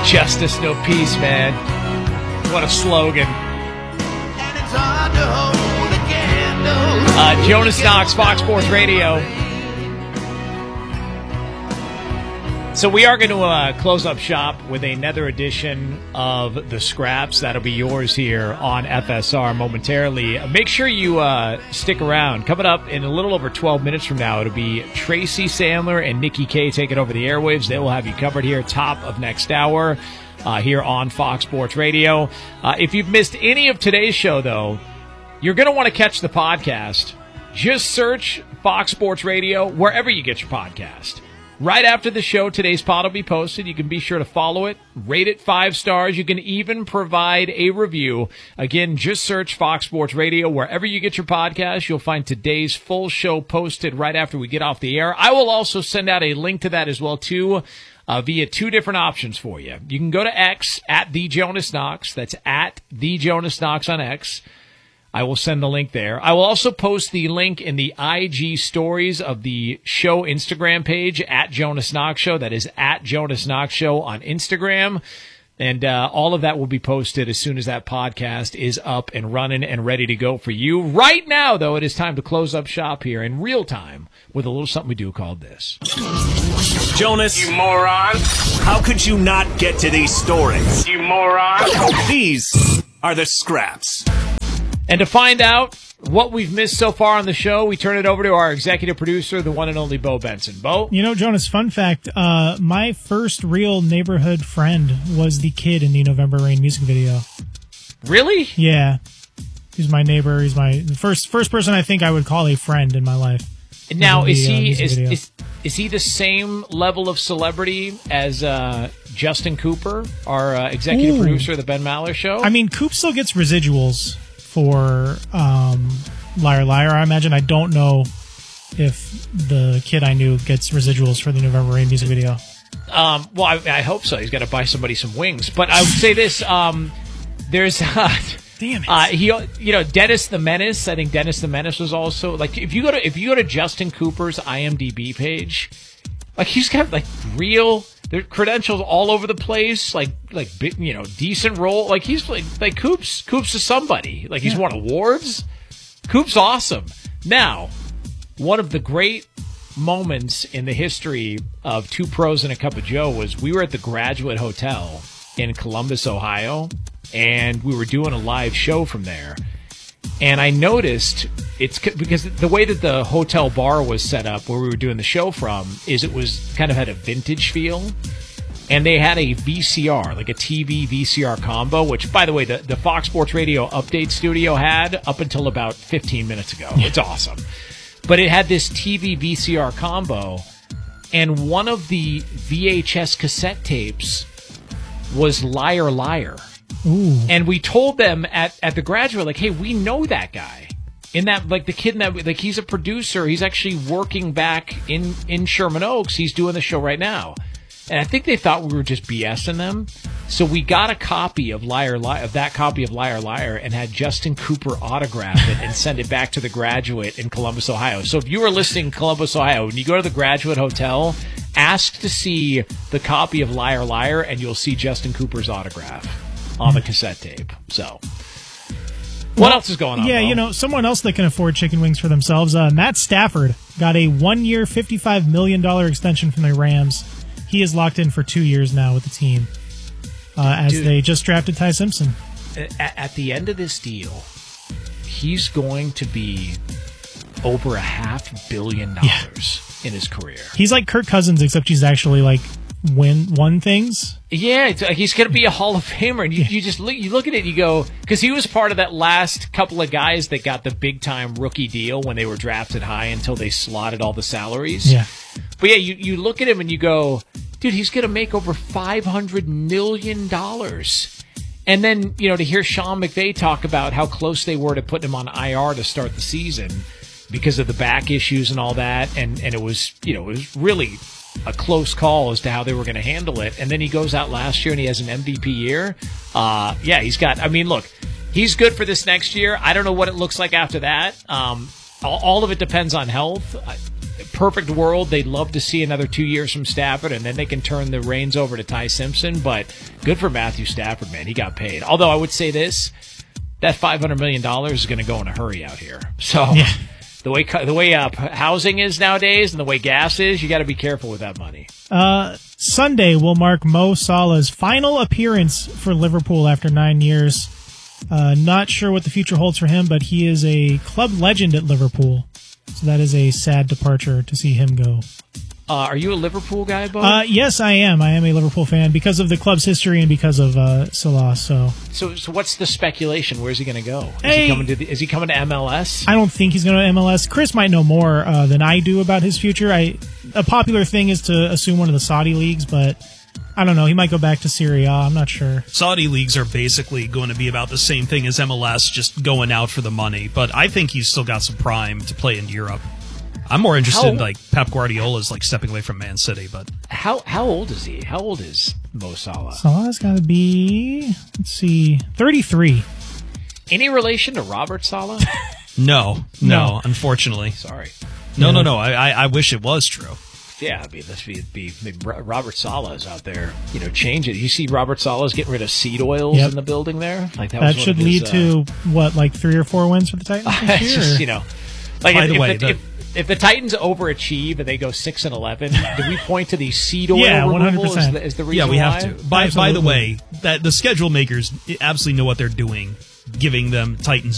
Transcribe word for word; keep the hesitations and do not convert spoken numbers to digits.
Justice, no peace, man. What a slogan. Uh, Jonas Knox, Fox Sports Radio. So we are going to uh, close up shop with another edition of The Scraps. That'll be yours here on F S R momentarily. Make sure you uh, stick around. Coming up in a little over twelve minutes from now, it'll be Tracy Sandler and Nikki K taking over the airwaves. They will have you covered here top of next hour uh, here on Fox Sports Radio. Uh, if you've missed any of today's show, though, you're going to want to catch the podcast. Just search Fox Sports Radio wherever you get your podcast. Right after the show, today's pod will be posted. You can be sure to follow it, rate it five stars. You can even provide a review. Again, just search Fox Sports Radio wherever you get your podcast. You'll find today's full show posted right after we get off the air. I will also send out a link to that as well, too, uh, via two different options for you. You can go to X, at The Jonas Knox. That's at The Jonas Knox on X. I will send the link there. I will also post the link in the I G stories of the show Instagram page, at Jonas Knox Show. That is at Jonas Knox Show on Instagram. And uh, all of that will be posted as soon as that podcast is up and running and ready to go for you. Right now, though, it is time to close up shop here in real time with a little something we do called this. Jonas. You moron. How could you not get to these stories? You moron. These are the Scraps. And to find out what we've missed so far on the show, we turn it over to our executive producer, the one and only Bo Benson. Bo? You know, Jonas, fun fact, uh, my first real neighborhood friend was the kid in the November Rain music video. Really? Yeah. He's my neighbor. He's my the first first person I think I would call a friend in my life. Now, is the, he uh, is, is is he the same level of celebrity as uh, Justin Cooper, our uh, executive Ooh. producer of the Ben Maller Show? I mean, Coop still gets residuals for um, Liar Liar, I imagine. I don't know if the kid I knew gets residuals for the November Rain music video. Um, well, I, I hope so. He's got to buy somebody some wings. But I would say this: um, there's, uh, damn it, uh, he, you know, Dennis the Menace. I think Dennis the Menace was also like if you go to if you go to Justin Cooper's I M D B page, like he's got like real. There are credentials all over the place, like like you know, decent role. Like he's like like Coops. Coops is somebody. Like he's yeah. won awards. Coops awesome. Now, one of the great moments in the history of Two Pros and a Cup of Joe was we were at the Graduate Hotel in Columbus, Ohio, and we were doing a live show from there. And I noticed it's because the way that the hotel bar was set up where we were doing the show from is it was kind of had a vintage feel. And they had a V C R, like a T V V C R combo, which, by the way, the, the Fox Sports Radio update studio had up until about fifteen minutes ago. It's awesome. But it had this T V V C R combo, and one of the V H S cassette tapes was Liar Liar. Ooh. And we told them at, at the Graduate, like, hey, we know that guy. In that, like, the kid in that, like, he's a producer. He's actually working back in, in Sherman Oaks. He's doing the show right now. And I think they thought we were just BSing them. So we got a copy of Liar Liar, of that copy of Liar Liar, and had Justin Cooper autograph it and send it back to the Graduate in Columbus, Ohio. So if you were listening in Columbus, Ohio, when you go to the Graduate Hotel, ask to see the copy of Liar Liar, and you'll see Justin Cooper's autograph on the cassette tape. So, what well, else is going on? Yeah, Bo? you know, someone else that can afford chicken wings for themselves. Uh, Matt Stafford got a one-year, fifty-five million dollars extension from the Rams. He is locked in for two years now with the team, uh, as Dude, they just drafted Ty Simpson. At, at the end of this deal, he's going to be over a half billion dollars yeah. in his career. He's like Kirk Cousins, except he's actually like win won things. Yeah, it's, like he's going to be a Hall of Famer, and you, you just look, you look at it, and you go, because he was part of that last couple of guys that got the big time rookie deal when they were drafted high until they slotted all the salaries. Yeah, but yeah, you you look at him and you go, dude, he's going to make over five hundred million dollars. And then, you know, to hear Sean McVay talk about how close they were to putting him on I R to start the season because of the back issues and all that, and and it was, you know, it was really a close call as to how they were going to handle it. And then he goes out last year and he has an M V P year. Uh, yeah, he's got, I mean, look, he's good for this next year. I don't know what it looks like after that. Um, all, all of it depends on health. I, perfect world, they'd love to see another two years from Stafford, and then they can turn the reins over to Ty Simpson. But good for Matthew Stafford, man. He got paid. Although I would say this, that five hundred million dollars is going to go in a hurry out here. So Yeah. the way the way uh, housing is nowadays and the way gas is, you got to be careful with that money. Uh, Sunday will mark Mo Salah's final appearance for Liverpool after nine years. Uh, not sure what the future holds for him, but he is a club legend at Liverpool. So that is a sad departure to see him go. Uh, are you a Liverpool guy, Bo? Uh, yes, I am. I am a Liverpool fan because of the club's history and because of uh, Salah. So, so, so what's the speculation? Where's he going to go? Is Hey. he coming to the, Is he coming to M L S? I don't think he's going to M L S. Chris might know more uh, than I do about his future. I a popular thing is to assume one of the Saudi leagues, but I don't know. He might go back to Serie A. I'm not sure. Saudi leagues are basically going to be about the same thing as M L S, just going out for the money. But I think he's still got some prime to play in Europe. I'm more interested How- in like Pep Guardiola's like stepping away from Man City, but How how old is he? How old is Mo Salah? Salah's got to be, let's see, thirty-three. Any relation to Robert Salah? no, no, No. unfortunately, Sorry. no, Yeah. no, no. I, I, I wish it was true. Yeah, I mean, this be, be, be Robert Salah's out there, you know, change it. You see Robert Salah's getting rid of seed oils Yep. in the building there? Like that, That was one should of his, lead uh, to, what, like three or four wins for the Titans this it's year? just, or- you know, like By if, the if way, the, the- if, if the Titans overachieve and they go six and eleven, do we point to the seed oil Yeah, removal one hundred percent. as the, as the reason Yeah, we have why? to. By by the Absolutely. way, that the schedule makers absolutely know what they're doing, giving them Titans